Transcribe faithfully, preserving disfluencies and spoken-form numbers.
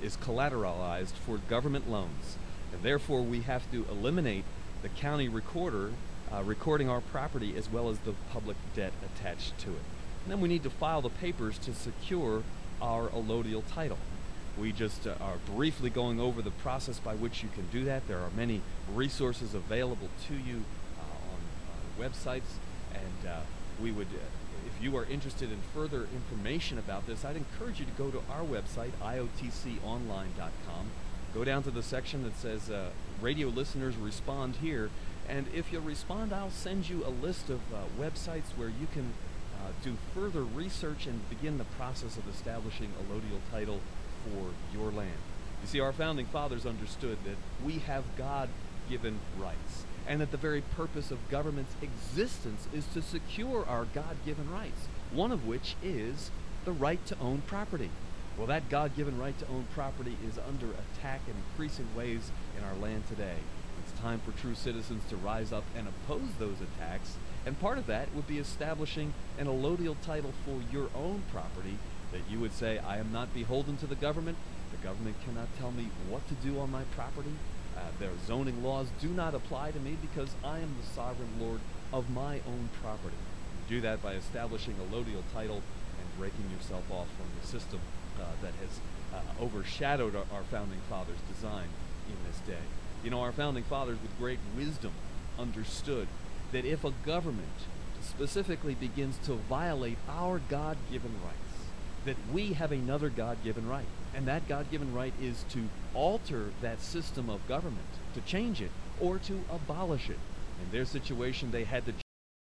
is collateralized for government loans. And therefore, we have to eliminate the county recorder uh, recording our property as well as the public debt attached to it. And then we need to file the papers to secure our allodial title. We just uh, are briefly going over the process by which you can do that. There are many resources available to you uh, on uh, websites, and uh, we would, uh, if you are interested in further information about this, I'd encourage you to go to our website, I O T C online dot com. Go down to the section that says uh, radio listeners respond here, and if you'll respond, I'll send you a list of uh, websites where you can uh, do further research and begin the process of establishing allodial title for your land. You see, our founding fathers understood that we have God-given rights, and that the very purpose of government's existence is to secure our God-given rights, one of which is the right to own property. Well, that God-given right to own property is under attack in increasing ways in our land today. It's time for true citizens to rise up and oppose those attacks, and part of that would be establishing an allodial title for your own property, that you would say, I am not beholden to the government. The government cannot tell me what to do on my property. Uh, their zoning laws do not apply to me because I am the sovereign lord of my own property. You do that by establishing a allodial title and breaking yourself off from the system uh, that has uh, overshadowed our, our founding fathers' design in this day. You know, our founding fathers with great wisdom understood that if a government specifically begins to violate our God-given rights, that we have another God-given right, and that God-given right is to alter that system of government, to change it, or to abolish it. In their situation, they had to